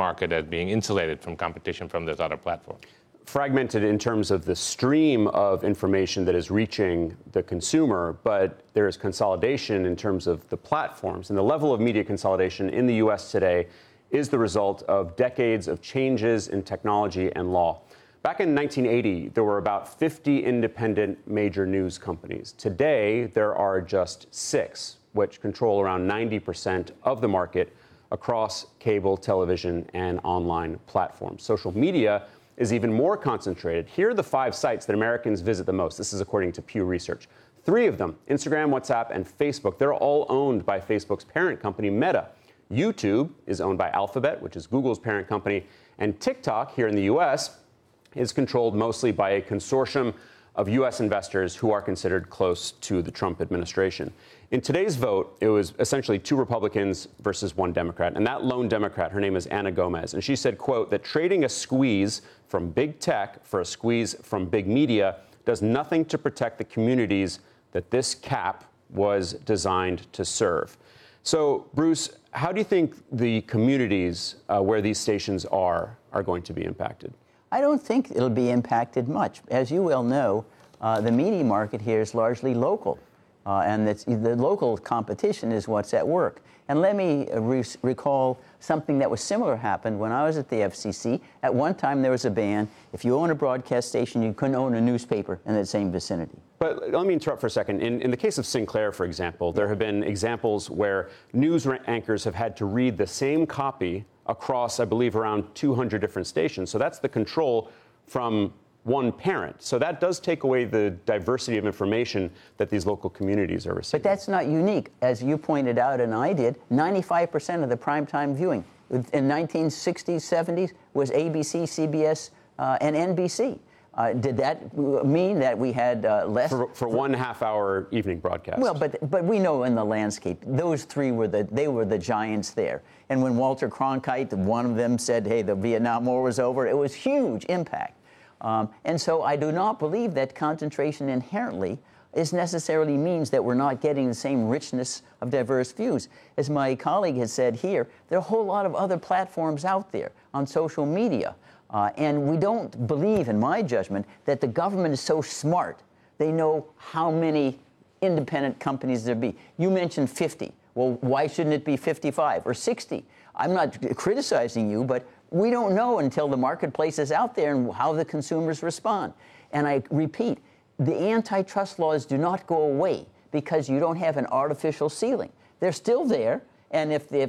market as being insulated from competition from those other platforms. Fragmented in terms of the stream of information that is reaching the consumer, but there is consolidation in terms of the platforms. And the level of media consolidation in the U.S. today is the result of decades of changes in technology and law. Back in 1980, there were about 50 independent major news companies. Today, there are just 6, which control around 90% of the market across cable, television, and online platforms. Social media is even more concentrated. Here are the 5 sites that Americans visit the most. This is according to Pew Research. 3 of them, Instagram, WhatsApp, and Facebook, they're all owned by Facebook's parent company, Meta. YouTube is owned by Alphabet, which is Google's parent company. And TikTok, here in the U.S., is controlled mostly by a consortium of U.S. investors who are considered close to the Trump administration. In today's vote, it was essentially 2 Republicans versus 1 Democrat. And that lone Democrat, her name is Ana Gomez. And she said, quote, that trading a squeeze from big tech for a squeeze from big media does nothing to protect the communities that this cap was designed to serve. So, Bruce, how do you think the communities where these stations are going to be impacted? I don't think it'll be impacted much. As you well know, the media market here is largely local, and the local competition is what's at work. And let me recall something that was similar happened when I was at the FCC. At one time, there was a ban. If you own a broadcast station, you couldn't own a newspaper in the same vicinity. But let me interrupt for a second. In the case of Sinclair, for example, there have been examples where news anchors have had to read the same copy across, I believe, around 200 different stations. So that's the control from one parent. So that does take away the diversity of information that these local communities are receiving. But that's not unique. As you pointed out, and I did, 95% of the primetime viewing in 1960s, 70s was ABC, CBS, and NBC. Did that mean that we had less? For 1 half-hour evening broadcast. Well, but we know in the landscape, those 3 were the giants there. And when Walter Cronkite, one of them, said, hey, the Vietnam War was over, it was huge impact. And so I do not believe that concentration inherently necessarily means that we're not getting the same richness of diverse views. As my colleague has said here, there are a whole lot of other platforms out there on social media. And we don't believe, in my judgment, that the government is so smart. They know how many independent companies there be. You mentioned 50. Well, why shouldn't it be 55 or 60? I'm not criticizing you, but we don't know until the marketplace is out there and how the consumers respond. And I repeat, the antitrust laws do not go away because you don't have an artificial ceiling. They're still there. And if the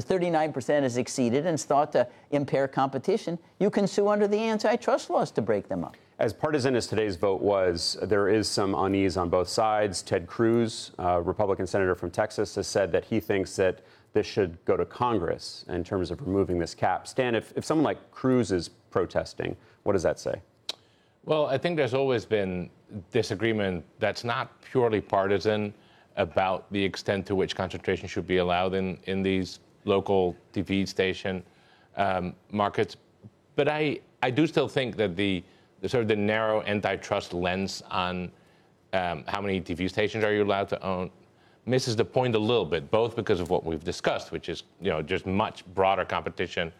39% is exceeded and it's thought to impair competition, you can sue under the antitrust laws to break them up. As partisan as today's vote was, there is some unease on both sides. Ted Cruz, Republican senator from Texas, has said that he thinks that this should go to Congress in terms of removing this cap. Stan, if someone like Cruz is protesting, what does that say? Well, I think there's always been disagreement that's not purely partisan about the extent to which concentration should be allowed in these local TV station markets. But I do still think that the sort of the narrow antitrust lens on how many TV stations are you allowed to own misses the point a little bit, both because of what we've discussed, which is just much broader competition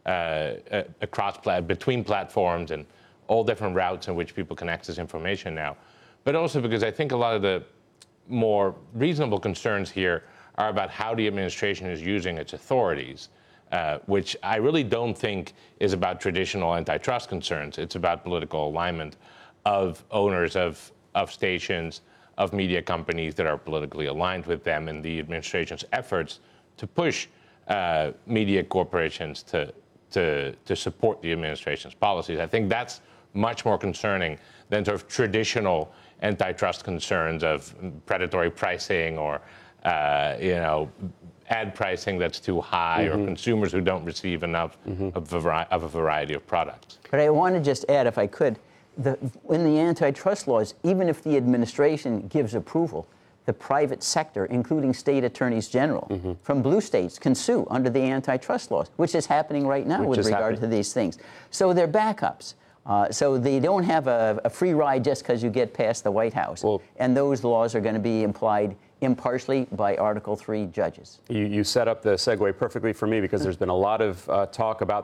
between platforms and all different routes in which people can access information now, but also because I think a lot of the more reasonable concerns here are about how the administration is using its authorities, which I really don't think is about traditional antitrust concerns. It's about political alignment of owners of stations, of media companies that are politically aligned with them, and the administration's efforts to push media corporations to support the administration's policies. I think that's much more concerning than sort of traditional antitrust concerns of predatory pricing or ad pricing that's too high, or consumers who don't receive enough of a variety of products. But I want to just add, if I could, in the antitrust laws, even if the administration gives approval, the private sector, including state attorneys general from blue states, can sue under the antitrust laws, which is happening right now with regard to these things. So they're backups. So they don't have a free ride just because you get past the White House. Well, and those laws are going to be applied impartially by Article III judges. You set up the segue perfectly for me, because there's been a lot of talk about